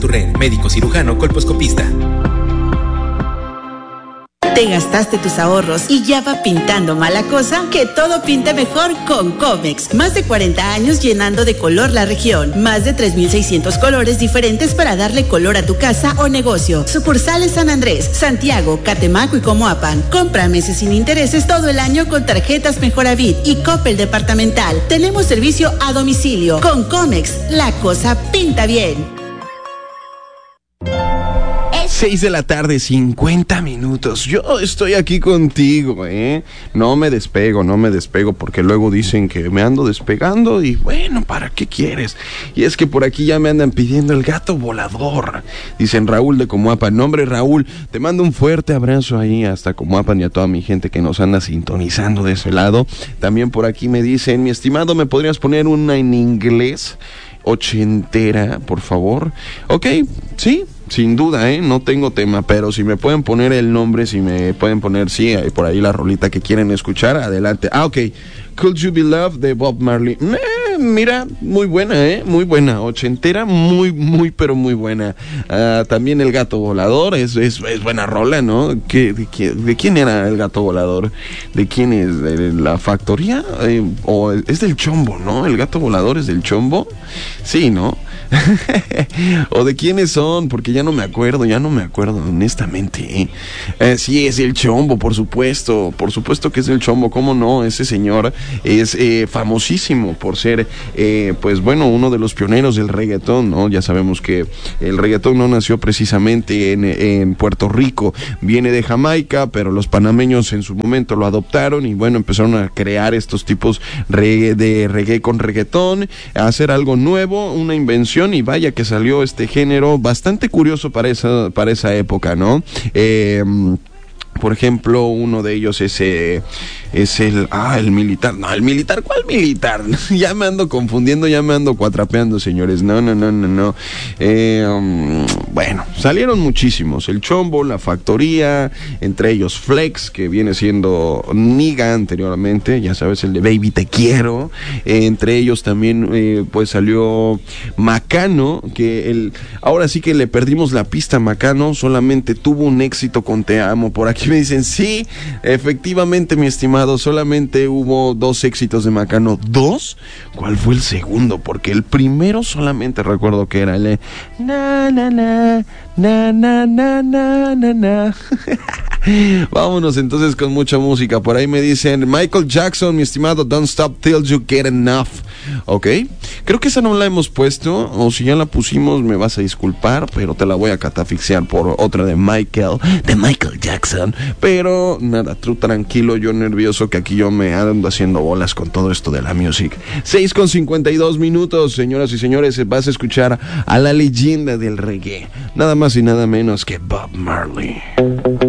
Turren, médico cirujano colposcopista. ¿Te gastaste tus ahorros y ya va pintando mala cosa? Que todo pinte mejor con Comex. Más de 40 años llenando de color la región. Más de 3,600 colores diferentes para darle color a tu casa o negocio. Sucursales San Andrés, Santiago, Catemaco y Comoapan. Compra meses sin intereses todo el año con tarjetas Mejoravit y Coppel Departamental. Tenemos servicio a domicilio. Con Comex, la cosa pinta bien. 6 de la tarde, 50 minutos. Yo estoy aquí contigo, No me despego porque luego dicen que me ando despegando y bueno, ¿para qué quieres? Y es que por aquí ya me andan pidiendo el gato volador. Dicen Raúl de Comoapan. No, hombre, Raúl, te mando un fuerte abrazo ahí hasta Comoapan y a toda mi gente que nos anda sintonizando de ese lado. También por aquí me dicen, mi estimado, ¿me podrías poner una en inglés ochentera, por favor? Ok, sí. Sin duda, no tengo tema, pero si me pueden poner el nombre, si me pueden poner, sí, por ahí la rolita que quieren escuchar, adelante. Ok, Could You Be Loved de Bob Marley. Mira, muy buena, muy buena, ochentera, muy, pero muy buena. También El Gato Volador, es buena rola, ¿no? ¿De quién era El Gato Volador? ¿De quién es? ¿De la factoría? ¿O es del Chombo, no? ¿El Gato Volador es del Chombo? Sí, ¿no? ¿O de quiénes son? Porque ya no me acuerdo, honestamente. Sí, es el Chombo, por supuesto que es el Chombo, ¿cómo no? Ese señor es famosísimo por ser, pues bueno, uno de los pioneros del reggaetón, ¿no? Ya sabemos que el reggaetón no nació precisamente en Puerto Rico, viene de Jamaica, pero los panameños en su momento lo adoptaron y bueno, empezaron a crear estos tipos de reggae con reggaetón, a hacer algo nuevo, una invención, y vaya que salió este género bastante curioso para esa época, ¿no? Por ejemplo, uno de ellos es el militar. No, el militar, ¿cuál militar? Ya me ando confundiendo, ya me ando cuatrapeando, señores. No. Bueno, salieron muchísimos. El Chombo, La Factoría, entre ellos Flex, que viene siendo Niga anteriormente, ya sabes, el de Baby Te Quiero. Entre ellos también, pues salió Macano, que ahora sí que le perdimos la pista a Macano, solamente tuvo un éxito con Te Amo. Por aquí me dicen, sí, efectivamente, mi estimado, solamente hubo 2 éxitos de Macano. ¿2? ¿Cuál fue el segundo? Porque el primero solamente recuerdo que era el na. Vámonos entonces con mucha música. Por ahí me dicen Michael Jackson, mi estimado, Don't Stop Till You Get Enough. Ok, creo que esa no la hemos puesto, o si ya la pusimos me vas a disculpar, pero te la voy a catafixiar por otra de Michael Jackson. Pero nada, tú tranquilo, yo nervioso que aquí yo me ando haciendo bolas con todo esto de la music. 6:52 minutos, señoras y señores, vas a escuchar a la leyenda del reggae, nada más y nada menos que Bob Marley.